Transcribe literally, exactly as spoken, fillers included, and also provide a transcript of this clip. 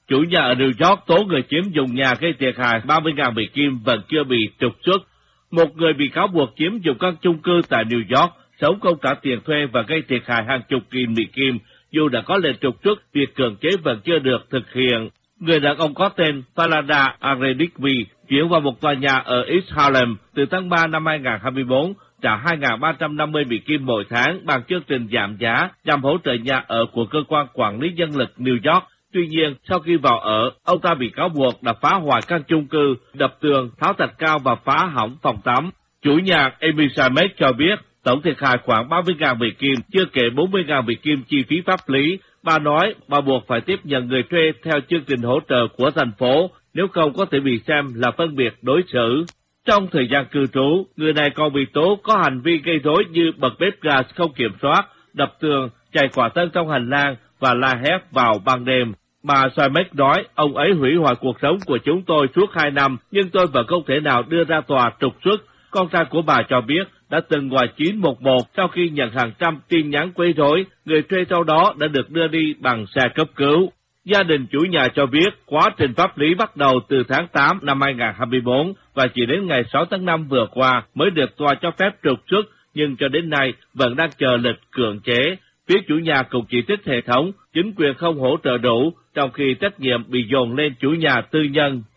Chủ nhà ở New York tố người chiếm dùng nhà gây thiệt hại ba mươi nghìn Mỹ Kim vẫn chưa bị trục xuất. Một người bị cáo buộc chiếm dụng căn chung cư tại New York, sống không trả tiền thuê và gây thiệt hại hàng chục nghìn Mỹ Kim. Dù đã có lệnh trục xuất, việc cưỡng chế vẫn chưa được thực hiện. Người đàn ông có tên Falada Aredikvi chuyển vào một tòa nhà ở East Harlem từ tháng ba năm hai nghìn không trăm hai mươi bốn, trả hai nghìn ba trăm năm mươi Mỹ Kim mỗi tháng bằng chương trình giảm giá nhằm hỗ trợ nhà ở của cơ quan quản lý nhân lực New York. Tuy nhiên, sau khi vào ở, ông ta bị cáo buộc đã phá hoại căn chung cư, đập tường, tháo thạch cao và phá hỏng phòng tắm. Chủ nhà Amy Samet cho biết tổng thiệt hại khoảng ba mươi nghìn Mỹ Kim, chưa kể bốn mươi nghìn Mỹ Kim chi phí pháp lý. Bà nói bà buộc phải tiếp nhận người thuê theo chương trình hỗ trợ của thành phố, nếu không có thể bị xem là phân biệt đối xử. Trong thời gian cư trú, người này còn bị tố có hành vi gây rối như bật bếp gas không kiểm soát, đập tường, chạy quả tân trong hành lang và la hét vào ban đêm. Bà Samet nói, ông ấy hủy hoại cuộc sống của chúng tôi suốt hai năm, nhưng tôi vẫn không thể nào đưa ra tòa trục xuất. Con trai của bà cho biết đã từng gọi chín một một sau khi nhận hàng trăm tin nhắn quấy rối, người thuê sau đó đã được đưa đi bằng xe cấp cứu. Gia đình chủ nhà cho biết quá trình pháp lý bắt đầu từ tháng tám năm hai nghìn không trăm hai mươi bốn và chỉ đến ngày sáu tháng năm vừa qua mới được tòa cho phép trục xuất, nhưng cho đến nay vẫn đang chờ lịch cưỡng chế. Phía chủ nhà cũng chỉ trích hệ thống, chính quyền không hỗ trợ đủ, trong khi trách nhiệm bị dồn lên chủ nhà tư nhân.